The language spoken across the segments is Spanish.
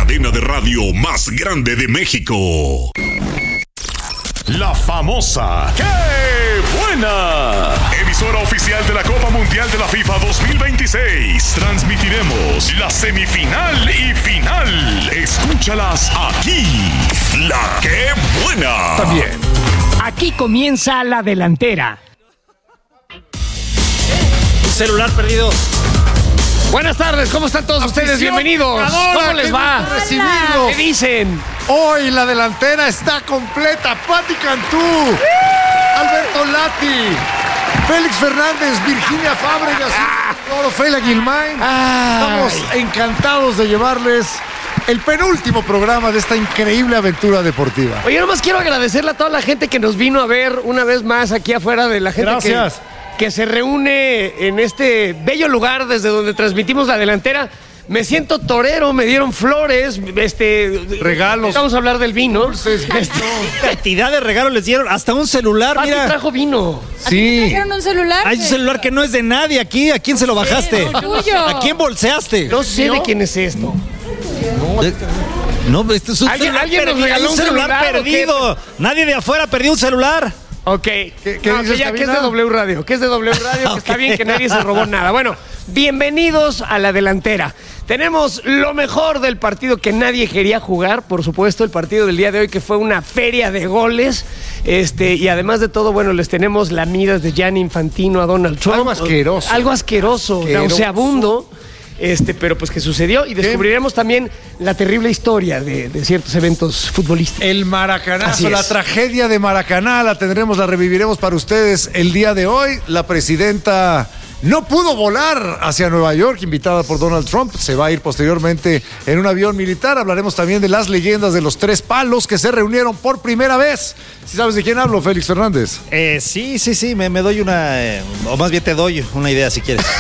cadena de radio más grande de México. La famosa ¡Qué buena! Emisora oficial de la Copa Mundial de la FIFA 2026. Transmitiremos la semifinal y final. Escúchalas aquí. La ¡Qué buena! También. Aquí comienza la delantera. Celular perdido. Buenas tardes, ¿cómo están todos ustedes? Bienvenidos. ¿Cómo les va? Recibirlos. ¿Qué dicen? Hoy la delantera está completa. Pati Cantú, Alberto Lati, Félix Fernández, Virginia Fábregas, Ofelia Guilmain. Estamos encantados de llevarles el penúltimo programa de esta increíble aventura deportiva. Oye, nomás quiero agradecerle a toda la gente que nos vino a ver una vez más aquí afuera, de la gente Gracias. que se reúne en este bello lugar desde donde transmitimos la delantera. Me siento torero, me dieron flores, regalos. Vamos a hablar del vino. Cantidad de regalos les dieron, hasta un celular, Pati mira. trajo vino. Sí. ¿Trajeron un celular? Hay un celular que no es de nadie aquí. ¿A quién se lo bajaste? tuyo. ¿A quién bolseaste? No sé de quién es esto. No, este es un ¿Alguien celular nos perdido. regaló Hay un celular perdido. Nadie de afuera perdió un celular. Ok, ¿Qué no, dices, que ya que es Cabina? de W Radio, que está bien, que nadie se robó nada. Bueno, bienvenidos a la delantera. Tenemos lo mejor del partido que nadie quería jugar, por supuesto, el partido del día de hoy, que fue una feria de goles. Y además de todo, bueno, les tenemos la miras de Gianni Infantino a Donald Trump. Algo asqueroso. Algo asqueroso, nauseabundo. Pero pues que sucedió, y descubriremos también la terrible historia de ciertos eventos futbolísticos. El Así Maracanazo, es. la tragedia de Maracaná, la tendremos, la reviviremos para ustedes el día de hoy. La presidenta no pudo volar hacia Nueva York, invitada por Donald Trump. Se va a ir posteriormente en un avión militar. Hablaremos también de las leyendas de los tres palos que se reunieron por primera vez. ¿Sí sabes de quién hablo, Félix Fernández? Sí, me doy una... o más bien te doy una idea si quieres.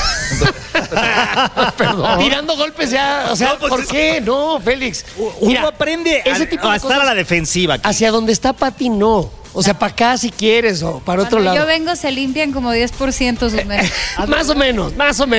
Perdón. Tirando golpes ya, o sea, No, pues ¿por es- qué? No, Félix. Uno aprende ese tipo de a estar cosas a la defensiva aquí. hacia donde está Pati, no. O sea, para acá si quieres, o para otro Cuando lado. yo vengo se limpian como 10% sus meses. Más o menos.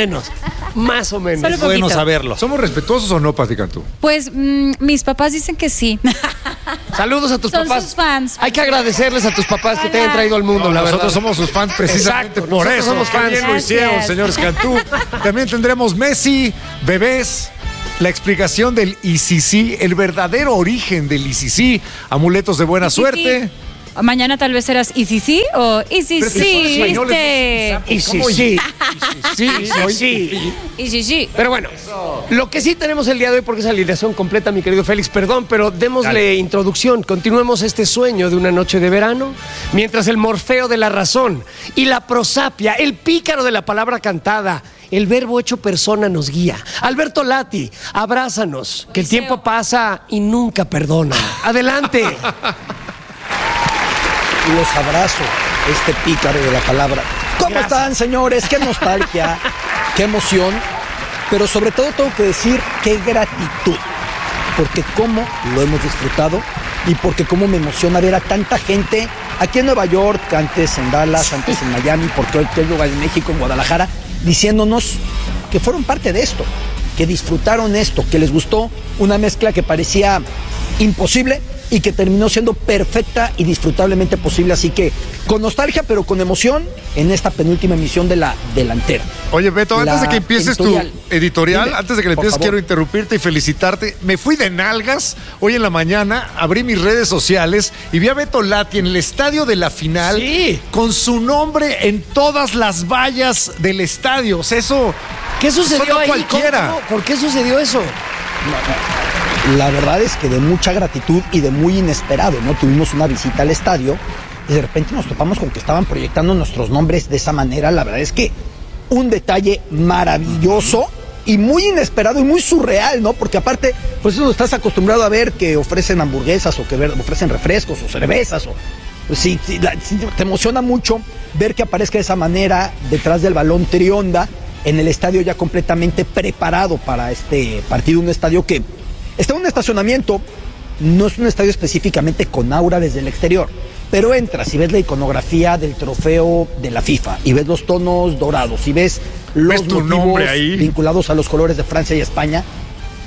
Solo Es bueno poquito. saberlo. ¿Somos respetuosos o no, Pati Cantú? Pues mis papás dicen que sí. Saludos a tus Son papás. sus fans. Hay que agradecerles a tus papás que te hayan traído al mundo, la verdad. Nosotros somos sus fans precisamente Exacto, por nosotros eso. somos Qué fans. bien lo hicieron, Gracias. señores Cantú. También tendremos Messi, bebés, la explicación del ICC, el verdadero origen del ICC, amuletos de buena suerte. Mañana tal vez serás ICC o Pero es que son ICC, españoles, ¿viste? Y sí, ¿Cómo? sí. Sí, Sí. ICC. Pero bueno, lo que sí tenemos el día de hoy, porque es alineación completa, mi querido Félix, perdón, pero démosle introducción. Continuemos este sueño de una noche de verano, mientras el Morfeo de la razón y la prosapia, el pícaro de la palabra cantada, el verbo hecho persona nos guía. Alberto Lati, abrázanos, que el tiempo pasa y nunca perdona. Adelante. Los abrazo, este pícaro de la palabra. ¿Cómo Gracias. están, señores? Qué nostalgia, qué emoción, pero sobre todo tengo que decir qué gratitud, porque cómo lo hemos disfrutado y porque cómo me emociona ver a tanta gente aquí en Nueva York, antes en Dallas, antes en Miami, porque hoy tengo en México, en Guadalajara, diciéndonos que fueron parte de esto, que disfrutaron esto, que les gustó una mezcla que parecía imposible y que terminó siendo perfecta y disfrutablemente posible. Así que con nostalgia, pero con emoción, en esta penúltima emisión de la delantera. Oye, Beto, antes La de que empieces editorial. tu editorial, Dime, antes de que le por empieces, favor. quiero interrumpirte y felicitarte. Me fui de nalgas hoy en la mañana, abrí mis redes sociales y vi a Beto Lati en el estadio de la final Sí. con su nombre en todas las vallas del estadio. O sea, eso... ¿Qué sucedió Eso no ahí? cualquiera. ¿Por qué sucedió eso? La verdad es que de mucha gratitud y de muy inesperado, ¿no? Tuvimos una visita al estadio y de repente nos topamos con que estaban proyectando nuestros nombres de esa manera. La verdad es que un detalle maravilloso y muy inesperado y muy surreal, ¿no? Porque aparte, pues eso estás acostumbrado a ver que ofrecen hamburguesas o que ofrecen refrescos o cervezas o... Pues sí, te emociona mucho ver que aparezca de esa manera detrás del balón Trionda en el estadio ya completamente preparado para este partido, un estadio que está en un estacionamiento, no es un estadio específicamente con aura desde el exterior, pero entras y ves la iconografía del trofeo de la FIFA y ves los tonos dorados y ves los ¿Ves tu motivos nombre ahí? vinculados a los colores de Francia y España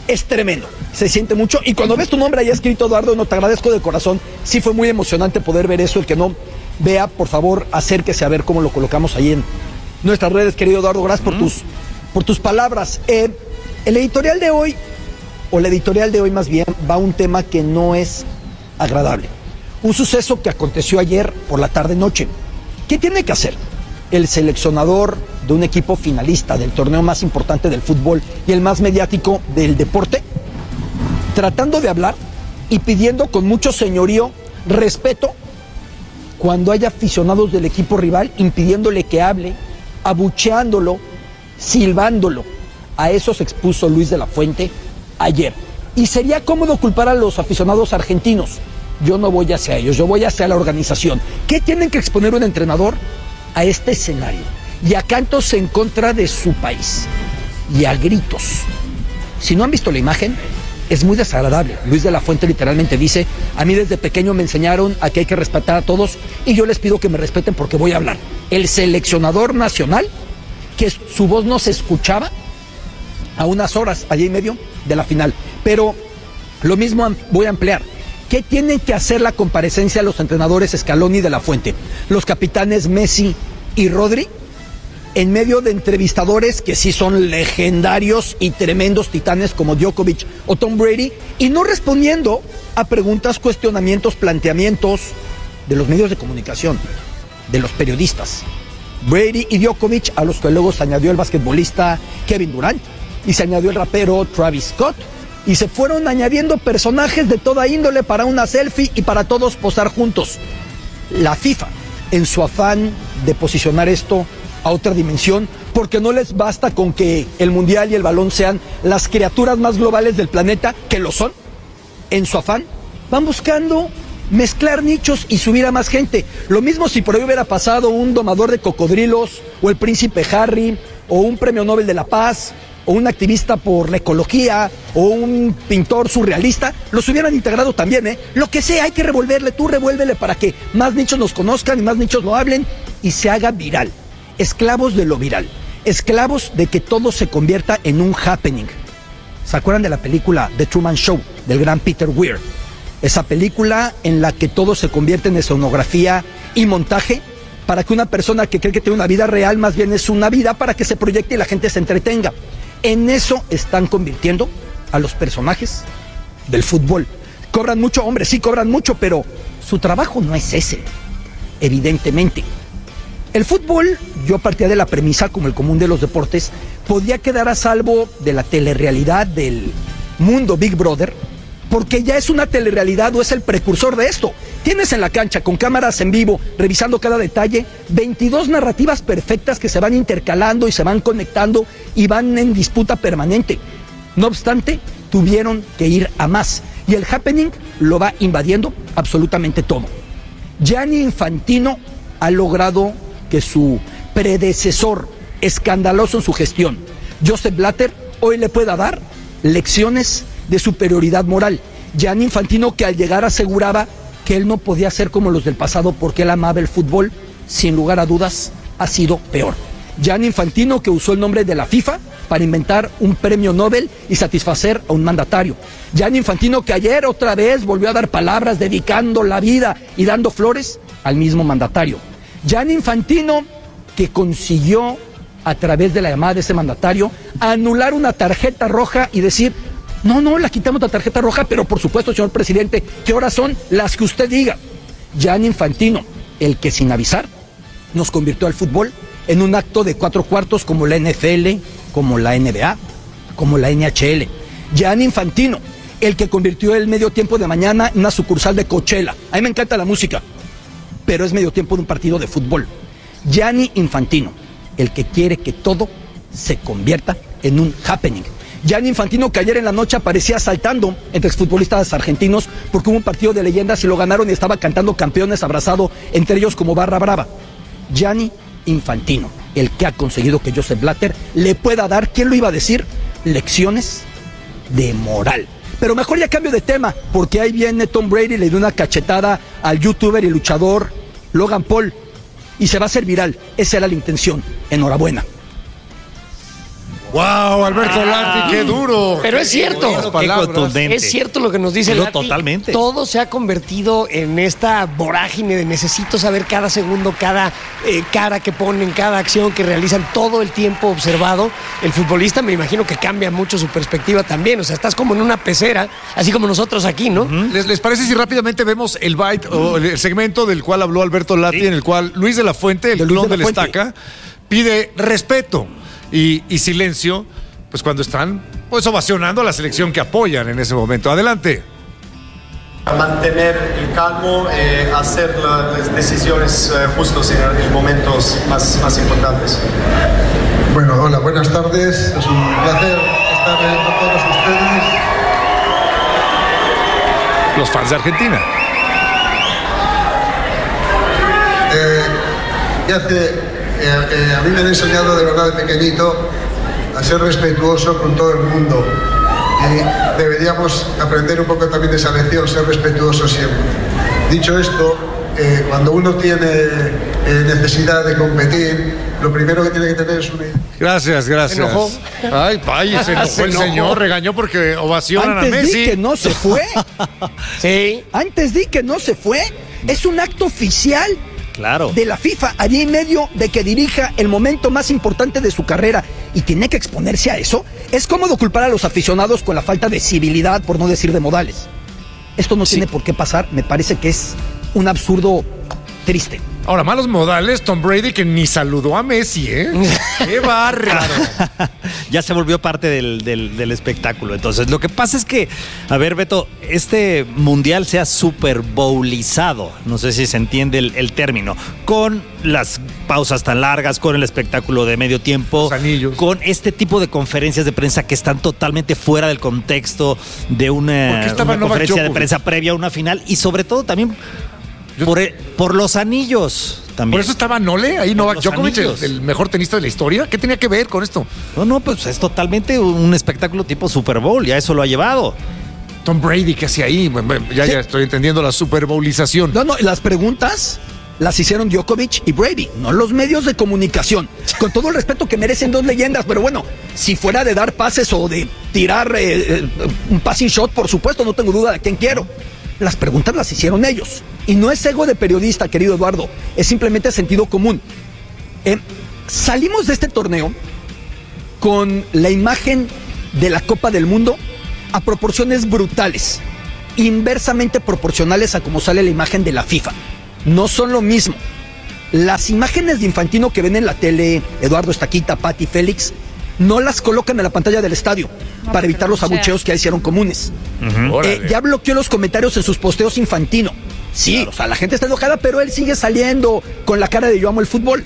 es tremendo, se siente mucho. Y cuando ves tu nombre ahí escrito, Eduardo, no, te agradezco de corazón. Sí fue muy emocionante poder ver eso. El que no vea, por favor, acérquese a ver cómo lo colocamos ahí en nuestras redes, querido Eduardo. Gracias por tus palabras. El editorial de hoy, o la editorial de hoy más bien, va a un tema que no es agradable. Un suceso que aconteció ayer por la tarde-noche. ¿Qué tiene que hacer el seleccionador de un equipo finalista del torneo más importante del fútbol y el más mediático del deporte? Tratando de hablar y pidiendo con mucho señorío respeto cuando haya aficionados del equipo rival impidiéndole que hable, abucheándolo, silbándolo. A eso se expuso Luis de la Fuente ayer. Y sería cómodo culpar a los aficionados argentinos. Yo no voy hacia ellos, yo voy hacia la organización. ¿Qué tienen que exponer un entrenador a este escenario? Y a cantos en contra de su país. Y a gritos. Si no han visto la imagen, es muy desagradable. Luis de la Fuente literalmente dice: a mí desde pequeño me enseñaron a que hay que respetar a todos y yo les pido que me respeten porque voy a hablar. El seleccionador nacional, que su voz no se escuchaba a unas horas, allá y medio de la final. Pero lo mismo voy a ampliar. ¿Qué tienen que hacer la comparecencia a los entrenadores Scaloni y de la Fuente? Los capitanes Messi y Rodri, en medio de entrevistadores que sí son legendarios y tremendos titanes como Djokovic o Tom Brady, y no respondiendo a preguntas, cuestionamientos, planteamientos de los medios de comunicación, de los periodistas. Brady y Djokovic, a los que luego se añadió el basquetbolista Kevin Durant, y se añadió el rapero Travis Scott, y se fueron añadiendo personajes de toda índole para una selfie y para todos posar juntos. La FIFA, en su afán de posicionar esto a otra dimensión, porque no les basta con que el Mundial y el balón sean las criaturas más globales del planeta, que lo son, en su afán, van buscando mezclar nichos y subir a más gente. Lo mismo si por ahí hubiera pasado un domador de cocodrilos, o el príncipe Harry, o un premio Nobel de la Paz, o un activista por la ecología, o un pintor surrealista, los hubieran integrado también, ¿eh? Lo que sea, hay que revolverle, tú revuélvele para que más nichos nos conozcan y más nichos lo hablen y se haga viral. Esclavos de lo viral, esclavos de que todo se convierta en un happening. ¿Se acuerdan de la película The Truman Show, del gran Peter Weir? Esa película en la que todo se convierte en escenografía y montaje para que una persona que cree que tiene una vida real, más bien es una vida para que se proyecte y la gente se entretenga. En eso están convirtiendo a los personajes del fútbol. Cobran mucho, hombre, sí cobran mucho, pero su trabajo no es ese, evidentemente. El fútbol, yo partía de la premisa, como el común de los deportes, podía quedar a salvo de la telerrealidad del mundo Big Brother, porque ya es una telerrealidad o es el precursor de esto. Tienes en la cancha, con cámaras en vivo, revisando cada detalle, 22 narrativas perfectas que se van intercalando y se van conectando y van en disputa permanente. No obstante, tuvieron que ir a más. Y el happening lo va invadiendo absolutamente todo. Gianni Infantino ha logrado que su predecesor, escandaloso en su gestión, Joseph Blatter, hoy le pueda dar lecciones de superioridad moral. Gianni Infantino, que al llegar aseguraba que él no podía ser como los del pasado porque él amaba el fútbol, sin lugar a dudas, ha sido peor. Gianni Infantino, que usó el nombre de la FIFA para inventar un premio Nobel y satisfacer a un mandatario. Gianni Infantino, que ayer otra vez volvió a dar palabras dedicando la vida y dando flores al mismo mandatario. Gianni Infantino, que consiguió a través de la llamada de ese mandatario anular una tarjeta roja y decir: no, la quitamos la tarjeta roja, pero por supuesto, señor presidente, ¿qué horas son? Las que usted diga. Gianni Infantino, el que sin avisar nos convirtió al fútbol en un acto de 4 cuartos como la NFL, como la NBA, como la NHL. Gianni Infantino, el que convirtió el medio tiempo de mañana en una sucursal de Coachella. A mí me encanta la música, pero es medio tiempo de un partido de fútbol. Gianni Infantino, el que quiere que todo se convierta en un happening. Gianni Infantino, que ayer en la noche aparecía saltando entre exfutbolistas argentinos porque hubo un partido de leyendas y lo ganaron y estaba cantando campeones abrazado entre ellos como barra brava. Gianni Infantino, el que ha conseguido que Joseph Blatter le pueda dar, ¿quién lo iba a decir?, lecciones de moral. Pero mejor ya cambio de tema, porque ahí viene Tom Brady, le dio una cachetada al youtuber y luchador Logan Paul y se va a hacer viral. Esa era la intención. Enhorabuena. ¡Wow, Alberto Lati, qué duro! Pero es cierto. Buenas Qué palabras. contundente. Es cierto lo que nos dice No, Lati. totalmente. Todo se ha convertido en esta vorágine de necesito saber cada segundo, cada cara que ponen, cada acción que realizan, todo el tiempo observado. El futbolista me imagino que cambia mucho su perspectiva también. O sea, estás como en una pecera, así como nosotros aquí, ¿no? ¿Les parece si rápidamente vemos el bite o el segmento del cual habló Alberto Lati, Sí. en el cual Luis de la Fuente, el De Luis clon de del la Fuente. Estaca, pide respeto y silencio, pues cuando están pues ovacionando a la selección que apoyan en ese momento. Adelante. A mantener el calmo, hacer las decisiones justas en momentos más importantes. Bueno, hola, buenas tardes. Es un placer estar con todos ustedes. Los fans de Argentina. A mí me han enseñado de verdad de pequeñito a ser respetuoso con todo el mundo. Y deberíamos aprender un poco también de esa lección, ser respetuoso siempre. Dicho esto, cuando uno tiene necesidad de competir, lo primero que tiene que tener es una... Gracias, gracias. ¿Se enojó? Ay, se enojó Se el enojó. señor, regañó porque ovacionan Antes a di Messi. que no se fue. Sí. Antes di que no se fue. Es un acto oficial Claro. de la FIFA a día y medio de que dirija el momento más importante de su carrera y tiene que exponerse a eso. Es cómodo culpar a los aficionados con la falta de civilidad, por no decir de modales. Esto no tiene por qué pasar. Me parece que es un absurdo triste. Ahora, malos modales, Tom Brady que ni saludó a Messi, ¿eh? ¡Qué bárbaro! Ya se volvió parte del espectáculo. Entonces, lo que pasa es que, a ver, Beto, este mundial se ha super bowlizado, no sé si se entiende el término, con las pausas tan largas, con el espectáculo de medio tiempo, Los anillos. con este tipo de conferencias de prensa que están totalmente fuera del contexto de ¿Por qué una estaba Novak conferencia de Djokovic? prensa previa a una final y sobre todo también por los anillos también. Por eso estaba Nole, ahí Novak los Djokovic, anillos. el mejor tenista de la historia. ¿Qué tenía que ver con esto? No, pues es totalmente un espectáculo tipo Super Bowl, ya eso lo ha llevado. Tom Brady, ¿qué hacía ahí? Bueno, ya estoy entendiendo la Super Bowlización. No, las preguntas las hicieron Djokovic y Brady, no los medios de comunicación. Con todo el respeto que merecen dos leyendas, pero bueno, si fuera de dar pases o de tirar un passing shot, por supuesto, no tengo duda de quién quiero. Las preguntas las hicieron ellos. Y no es ego de periodista, querido Eduardo, es simplemente sentido común. Salimos de este torneo con la imagen de la Copa del Mundo a proporciones brutales, inversamente proporcionales a cómo sale la imagen de la FIFA. No son lo mismo. Las imágenes de Infantino que ven en la tele, Eduardo, Estaquita, Pati, Félix, no las colocan en la pantalla del estadio para evitar los abucheos que hicieron comunes. Órale. Ya bloqueó los comentarios en sus posteos Infantino. Sí, claro. O sea, la gente está enojada, pero él sigue saliendo con la cara de yo amo el fútbol.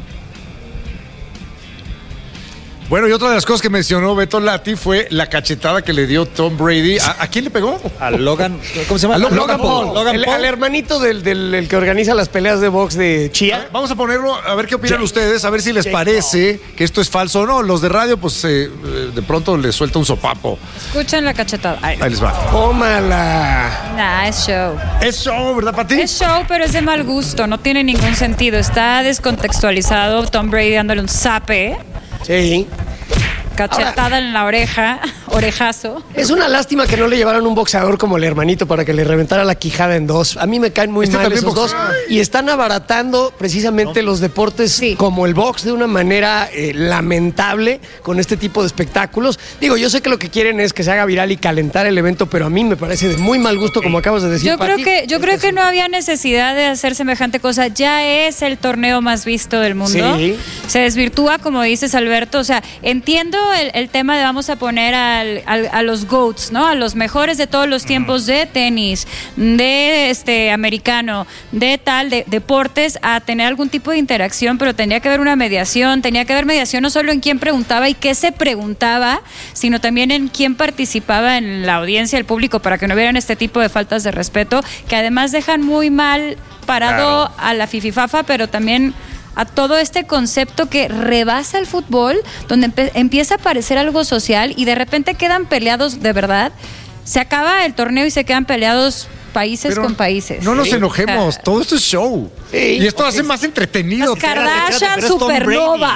Bueno, y otra de las cosas que mencionó Beto Lati fue la cachetada que le dio Tom Brady. ¿A quién le pegó? A Logan, ¿cómo se llama? A Logan Paul. Logan Paul. Al hermanito del que organiza las peleas de box de Chia. Vamos a ponerlo, a ver qué opinan ustedes, a ver si les parece que esto es falso o no. Los de radio, pues de pronto les suelta un sopapo. Escuchen la cachetada. Ay, Ahí les va. Tómala. nah, es show. Eso, ¿verdad, Pati? Es show, pero es de mal gusto. No tiene ningún sentido. Está descontextualizado. Tom Brady dándole un zape. Sí. Cachetada en la oreja. Orejazo. Es una lástima que no le llevaran un boxeador como el hermanito para que le reventara la quijada en dos. A mí me caen muy Este mal también esos dos. boxea. Y están abaratando precisamente los deportes Sí. como el box de una manera lamentable con este tipo de espectáculos. Digo, yo sé que lo que quieren es que se haga viral y calentar el evento, pero a mí me parece de muy mal gusto, como acabas de decir, Yo creo Pati. que no había necesidad de hacer semejante cosa. Ya es el torneo más visto del mundo. Sí. Se desvirtúa, como dices, Alberto. O sea, entiendo el tema de vamos a poner a los GOATs, ¿no? A los mejores de todos los tiempos de tenis, de americano, de tal, de deportes, a tener algún tipo de interacción, pero tendría que haber una mediación. Tenía que haber mediación no solo en quién preguntaba y qué se preguntaba, sino también en quién participaba en la audiencia, el público, para que no hubieran este tipo de faltas de respeto, que además dejan muy mal parado a la fififafa, pero también a todo este concepto que rebasa el fútbol, donde empieza a parecer algo social y de repente quedan peleados de verdad. Se acaba el torneo y se quedan peleados países Pero con países. no nos Sí. enojemos, O sea, todo esto es show. Sí. Y esto hace más entretenido. Las Kardashian pero es Tom supernova.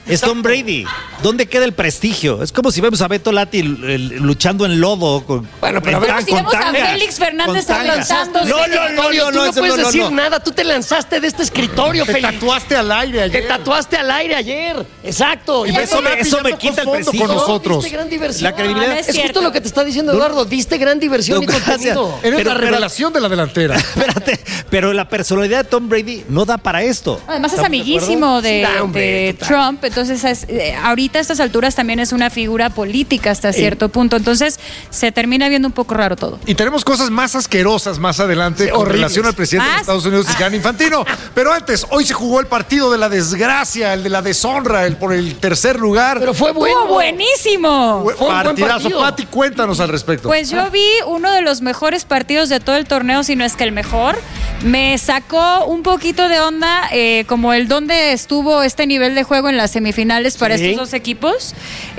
Es Tom Brady. ¿Dónde queda el prestigio? Es como si vemos a Beto Lati luchando en lodo. Bueno, pero como si vemos a Félix Fernández lanzándose. Tú no puedes decir nada. Tú te lanzaste de este escritorio, Te Félix. tatuaste al aire ayer. Te tatuaste al aire ayer. Exacto. Y eso me quita el prestigio. con nosotros. Diste gran diversión. La credibilidad. No, es Es justo cierto. lo que te está diciendo Eduardo. Diste gran diversión y Gracias. contenido. Eres la revelación de la delantera. Espérate, pero la personalidad de Tom Brady no da para esto. Además es ¿Estamos de amiguísimo acuerdo? de, Sí, hombre, de total. Trump, entonces ahorita a estas alturas también es una figura política hasta cierto punto, entonces se termina viendo un poco raro todo. Y tenemos cosas más asquerosas más adelante con horribles. relación al presidente de Ah, Estados Unidos, Gianni Infantino. Pero antes, hoy se jugó el partido de la desgracia, el de la deshonra, el por el tercer lugar. Pero fue bueno. ¡Estuvo buenísimo! fue un buen Partidazo. partido. Pati, cuéntanos al respecto. Pues yo vi uno de los mejores partidos de todo el torneo, si no es que el mejor. Me sacó un poquito de onda como el dónde estuvo este nivel de juego en las semifinales para Sí. estos dos equipos.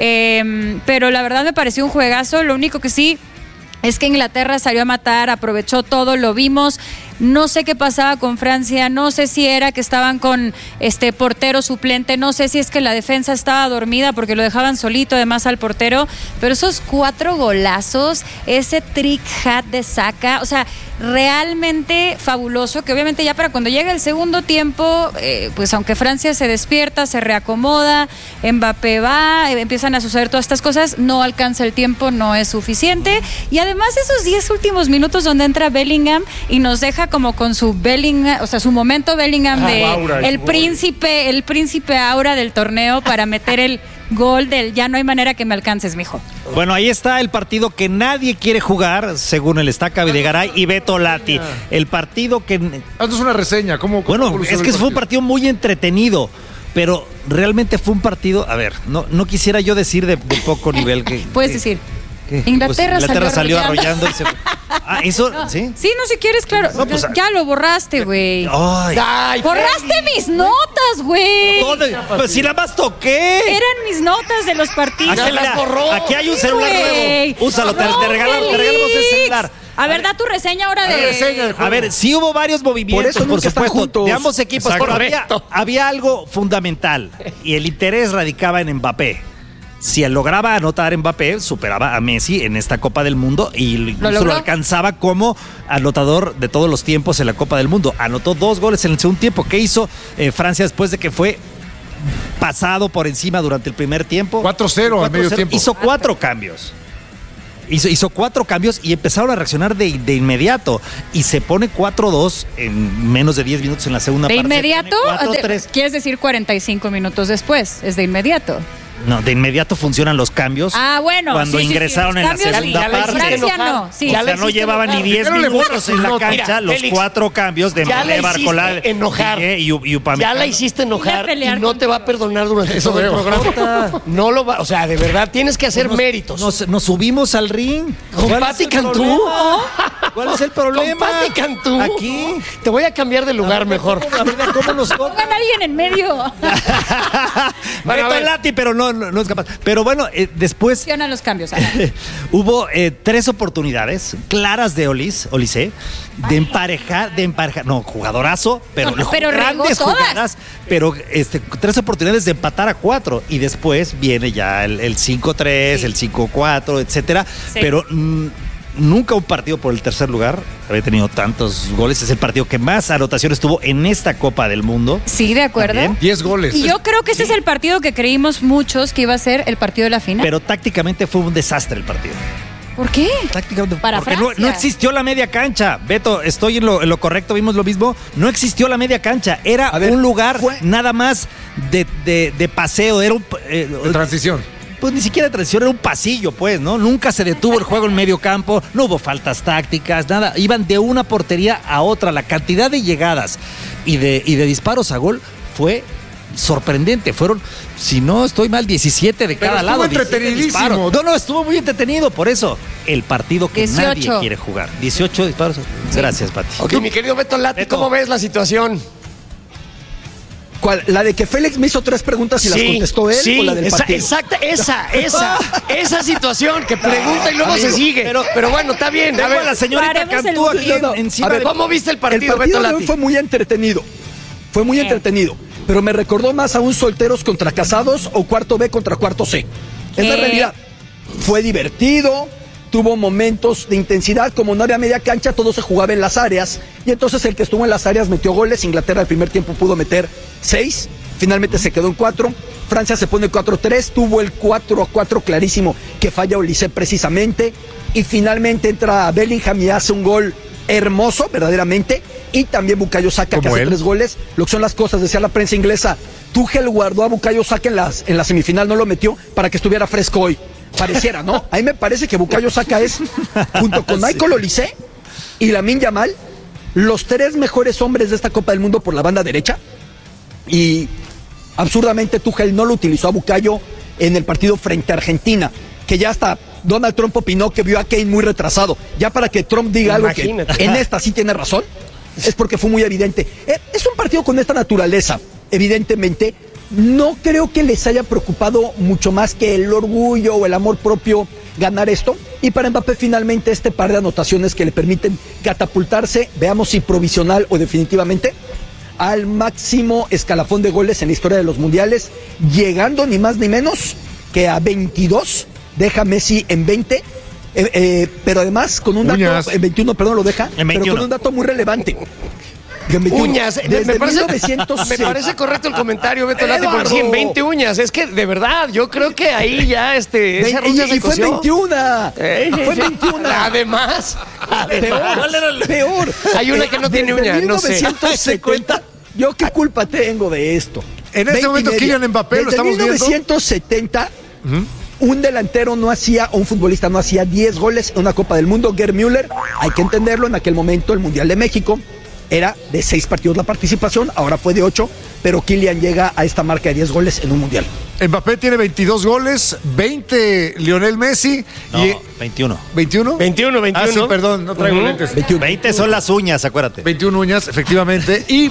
Pero la verdad me pareció un juegazo. Lo único que sí es que Inglaterra salió a matar, aprovechó todo, lo vimos. No sé qué pasaba con Francia, no sé si era que estaban con portero suplente, no sé si es que la defensa estaba dormida porque lo dejaban solito además al portero, pero esos 4 golazos, ese trick hat de Saka, o sea, realmente fabuloso, que obviamente ya para cuando llega el segundo tiempo, pues aunque Francia se despierta, se reacomoda, Mbappé va, empiezan a suceder todas estas cosas, no alcanza el tiempo, no es suficiente, y además esos 10 últimos minutos donde entra Bellingham y nos deja como con su Bellingham, o sea, su momento Bellingham de el príncipe aura del torneo para meter el gol del ya no hay manera que me alcances, mijo. Bueno, ahí está el partido que nadie quiere jugar, según el Estaca Videgaray y Beto Lati. El partido que... Haznos una reseña. ¿Cómo Bueno, evolucionó es que el fue un partido muy entretenido, pero realmente fue un partido... A ver, no quisiera yo decir de poco nivel que... Puedes decir. ¿Qué? Inglaterra Pues salió arrollando. arrollando y se fue. Ah, eso, ¿sí? Sí, no, si quieres, claro. No, pues, ya lo borraste, güey. Ay, Ay, Borraste mis notas, güey. pues si la más toqué. Eran mis notas de los partidos. Aquí, las borró. aquí hay un Sí, celular güey. nuevo. Úsalo, te No, regalamos Félix. el celular. A ver, da tu reseña ahora de... reseña del juego. A ver, sí hubo varios movimientos, Por eso por nunca están supuesto, juntos. de ambos equipos, Exacto. pero había algo fundamental y el interés radicaba en Mbappé. Si él lograba anotar Mbappé, superaba a Messi en esta Copa del Mundo y incluso logró? lo alcanzaba como anotador de todos los tiempos en la Copa del Mundo. Anotó 2 goles en el segundo tiempo. ¿Qué hizo Francia después de que fue pasado por encima durante el primer tiempo? 4-0 al medio tiempo. Hizo 4 cambios. Hizo 4 cambios y empezaron a reaccionar de inmediato. Y se pone 4-2 en menos de 10 minutos en la segunda ¿De parte. inmediato? Se pone 4-3. ¿Quieres decir 45 minutos después? Es de inmediato. No, de inmediato funcionan los cambios. Ah, bueno. Cuando sí, sí, sí, ingresaron los en la cambios, segunda ya la parte. hiciste Francia enojar. no, sí. Ya O sea, no hiciste llevaban ni enojar. 10 Primero le minutos borras en sus la notas. cancha, Mira, los Félix, 4 cambios de ya la Mbappé, hiciste Barcola, enojar. Piqué y Upamecano. Ya la hiciste enojar y pelear no con- te va a perdonar durante Eso todo el veo. programa. No lo va, o sea, de verdad, tienes que hacer méritos. Nos subimos al ring. ¿Con ¿Cuál Pati es el Cantú? problema? ¿Cuál es el problema? Con Pati Cantú. Aquí. Te voy a cambiar de lugar mejor. A ver, ¿cómo nos toca? Pongan a alguien en medio. Bueno, a Beto ver. Lati, pero no es capaz. Pero bueno, después Funcionan los cambios. Ana. hubo 3 oportunidades claras de Olise de emparejar, no, jugadorazo, pero, No, pero regó grandes todas. jugadas, pero 3 oportunidades de empatar a 4 y después viene ya el 5-3, Sí. el 5-4, etcétera, Sí. pero nunca un partido por el tercer lugar había tenido tantos goles, es el partido que más anotaciones tuvo en esta Copa del Mundo. Sí, de acuerdo. También. 10 goles. Y yo creo que ese es el partido que creímos muchos que iba a ser el partido de la final. Pero tácticamente fue un desastre el partido. ¿Por qué? Tácticamente, Para porque Francia. no existió la media cancha. Beto, estoy en lo correcto, vimos lo mismo. No existió la media cancha. Era A ver, un lugar fue- nada más de paseo. Era un. De transición. Pues ni siquiera de transición, era un pasillo, pues, ¿no? Nunca se detuvo el juego en medio campo, no hubo faltas tácticas, nada. Iban de una portería a otra. La cantidad de llegadas y de disparos a gol fue sorprendente. Fueron, si no estoy mal, 17 de Pero cada estuvo lado. 17 entretenidísimo. disparos. No, estuvo muy entretenido, por eso. El partido que 18. nadie quiere jugar. 18 disparos. Gracias, Pati. Ok, mi querido Beto Lati, Beto. ¿cómo ves la situación? ¿Cuál? ¿La de que Félix me hizo 3 preguntas y las contestó él sí, o la del partido? exacta, esa situación que pregunta y luego amigo, se sigue. Pero bueno, está bien. A Tengo a ver, la señorita paremos Cantú el aquí No, no. encima A ver, de- ¿cómo viste el El partido, partido Beto de hoy Lati? fue muy entretenido. Fue muy entretenido. pero me recordó más a un solteros contra casados o cuarto B contra cuarto C. Es la realidad. Fue divertido, tuvo momentos de intensidad, como no había media cancha, todo se jugaba en las áreas, y entonces el que estuvo en las áreas metió goles. Inglaterra al primer tiempo pudo meter 6, finalmente se quedó en 4, Francia se pone 4-3, tuvo el 4-4 clarísimo que falla Olise precisamente, y finalmente entra Bellingham y hace un gol hermoso, verdaderamente, y también Bukayo Saka, que hace 3 goles. Lo que son las cosas, decía la prensa inglesa, Tuchel guardó a Bukayo Saka en la semifinal, no lo metió para que estuviera fresco hoy. Pareciera, ¿no? A mí me parece que Bukayo Saka es, junto con Michael Olise y Lamine Yamal, los 3 mejores hombres de esta Copa del Mundo por la banda derecha. Y absurdamente Tuchel no lo utilizó a Bukayo en el partido frente a Argentina, que ya hasta Donald Trump opinó que vio a Kane muy retrasado. Ya para que Trump diga Imagínate. Algo que en esta sí tiene razón, es porque fue muy evidente. Es un partido con esta naturaleza, evidentemente. No creo que les haya preocupado mucho más que el orgullo o el amor propio ganar esto. Y para Mbappé finalmente este par de anotaciones que le permiten catapultarse, veamos si provisional o definitivamente, al máximo escalafón de goles en la historia de los mundiales, llegando ni más ni menos que a 22, deja Messi en 20, pero además con un dato, en 21, perdón, lo deja, pero con un dato muy relevante. Uñas, me parece correcto el comentario, Beto Lati, porque sí, en 20 uñas, es que de verdad, yo creo que ahí ya esa ruña se coció. Fue 21, fue 21. Además, peor. Hay una que no tiene uña, no sé. 1970, yo qué culpa tengo de esto. En este momento Kylian Mbappé lo estamos viendo. Desde 1970, un delantero no hacía, o un futbolista no hacía 10 goles en una Copa del Mundo. Gerd Müller, hay que entenderlo, en aquel momento el Mundial de México era de 6 partidos la participación, ahora fue de 8, pero Kylian llega a esta marca de 10 goles en un mundial. Mbappé tiene 22 goles, 20 Lionel Messi. No, y 21. ¿21? 21. Ah, sí, perdón, no traigo lentes. 20 son las uñas, acuérdate. 21 uñas, efectivamente. Y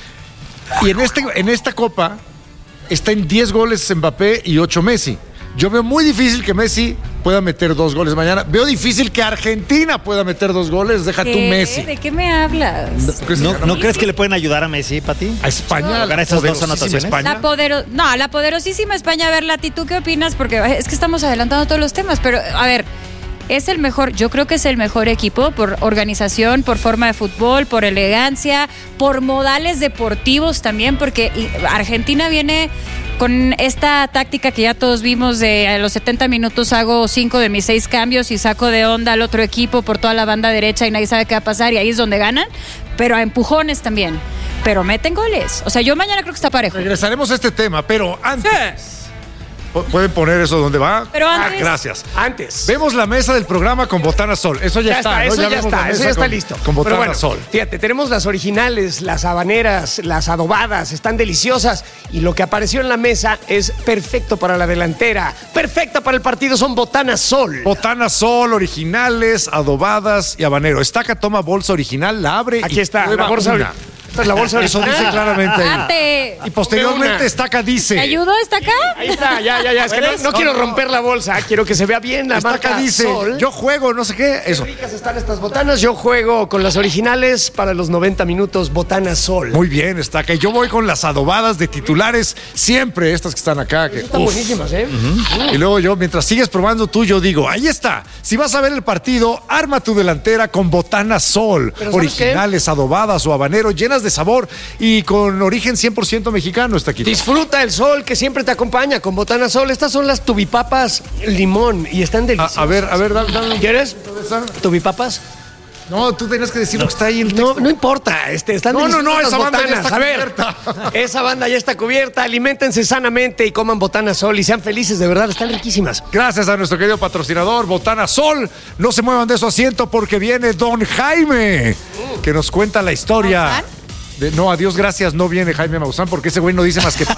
en esta Copa está en 10 goles Mbappé y 8 Messi. Yo veo muy difícil que Messi pueda meter 2 goles mañana. Veo difícil que Argentina pueda meter 2 goles. Deja tú Messi. ¿De qué me hablas? ¿No crees que le pueden ayudar a Messi, Pati? A España. ¿Ganar esas 2 anotaciones? La poderosísima España. A ver, Lati, ¿tú qué opinas? Porque es que estamos adelantando todos los temas. Pero, a ver, es el mejor, yo creo que es el mejor equipo por organización, por forma de fútbol, por elegancia, por modales deportivos también, porque Argentina viene con esta táctica que ya todos vimos de a los 70 minutos hago 5 de mis 6 cambios y saco de onda al otro equipo por toda la banda derecha y nadie sabe qué va a pasar y ahí es donde ganan, pero a empujones también. Pero meten goles. O sea, yo mañana creo que está parejo. Regresaremos a este tema, pero antes... Sí. ¿Pueden poner eso donde va? Pero antes. Gracias. Antes. Vemos la mesa del programa con Botana Sol. Eso ya está, ¿no? Eso ya está listo. Con Botana Sol. Fíjate, tenemos las originales, las habaneras, las adobadas, están deliciosas. Y lo que apareció en la mesa es perfecto para la delantera. Perfecta para el partido, son Botana Sol. Botana Sol, originales, adobadas y habanero. Estaca toma bolsa original, la abre. Aquí está, la bolsa original. La bolsa eso dice claramente ahí. Y posteriormente Estaca dice. ¿Te ayudó Estaca? Ahí está, ya. Es que no quiero romper la bolsa, quiero que se vea bien la Estaca marca dice, Sol. yo juego, no sé qué. Eso. Qué ricas están estas botanas. Yo juego con las originales para los 90 minutos, Botana Sol. Muy bien, Estaca. Y yo voy con las adobadas de titulares, siempre estas que están acá. Que, están buenísimas, ¿eh? Y luego yo, mientras sigues probando tú, yo digo, ahí está. Si vas a ver el partido, arma tu delantera con Botana Sol. Originales, adobadas o habanero, llenas de sabor y con origen 100% mexicano, está aquí. Disfruta el sol que siempre te acompaña con Botana Sol. Estas son las tubipapas limón y están deliciosas. A ver, dame. ¿Quieres? ¿Tubipapas? No, tú tenías que decir lo que está ahí en el texto. No importa, están No, esa banda ya está cubierta. Esa banda ya está cubierta, aliméntense sanamente y coman Botana Sol y sean felices, de verdad, están riquísimas. Gracias a nuestro querido patrocinador, Botana Sol. No se muevan de su asiento porque viene Don Jaime, que nos cuenta la historia. No, a Dios gracias, no viene Jaime Maussan porque ese güey no dice más que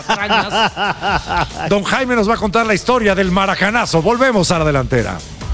patrañas. Don Jaime nos va a contar la historia del maracanazo. Volvemos a la delantera.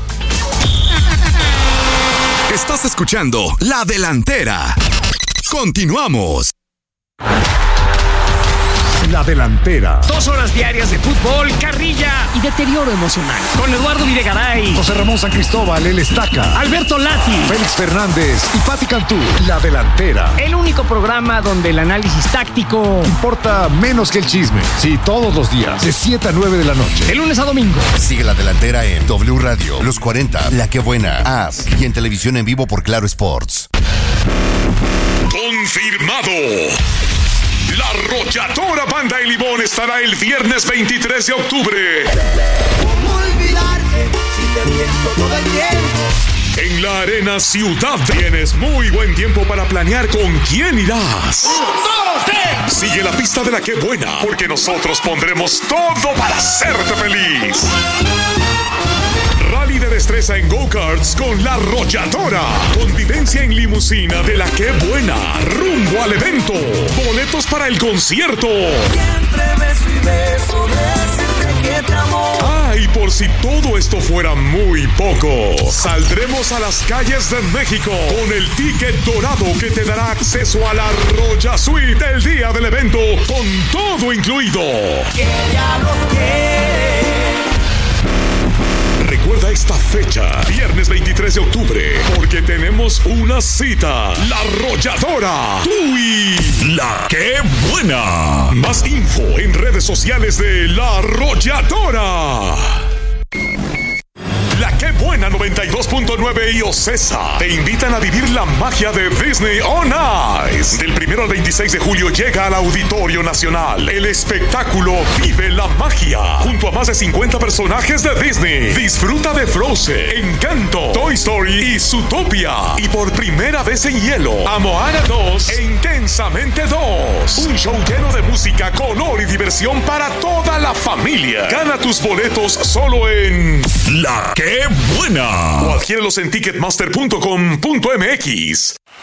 Estás escuchando La Delantera. Continuamos. La Delantera. 2 horas diarias de fútbol, carrilla y deterioro emocional. Con Eduardo Videgaray, José Ramón San Cristóbal, el Estaca. Alberto Lati, Félix Fernández y Pati Cantú. La Delantera. el único programa donde el análisis táctico Importa menos que el chisme. Sí, todos los días, de 7 a 9 de la noche. de lunes a domingo. Sigue La Delantera en W Radio, Los 40, La Que Buena, AS y en televisión en vivo por Claro Sports. Confirmado. La Arrolladora Banda El Limón estará el viernes 23 de octubre. ¿Cómo olvidarte si te pienso todo el tiempo? En la Arena Ciudad tienes muy buen tiempo para planear con quién irás. 1, 2, 3. Sigue la pista de La Que Buena, porque nosotros pondremos todo para hacerte feliz. Rally de destreza en go-karts con La Arrolladora. Convivencia en limusina de La Que Buena. Rumbo al evento. Boletos para el concierto. Siempre beso y beso, decirte que te amo. Y por si todo esto fuera muy poco, saldremos a las calles de México con el ticket dorado que te dará acceso a la Roya Suite el día del evento, con todo incluido. Que ya los quiere. Recuerda esta fecha, viernes 23 de octubre, porque tenemos una cita. La Arrolladora, tú y La Que Buena. Más info en redes sociales de La Arrolladora. La Que Buena 92.9 y Ocesa te invitan a vivir la magia de Disney on Ice. Del 1 al 26 de julio llega al Auditorio Nacional el espectáculo Vive la Magia, junto a más de 50 personajes de Disney. Disfruta de Frozen, Encanto, Toy Story y Zootopia. Y por primera vez en hielo, a Moana 2 e Intensamente 2. Un show lleno de música, color y diversión para toda la familia. Gana tus boletos solo en La Que Buena. O adquiérelos en ticketmaster.com.mx.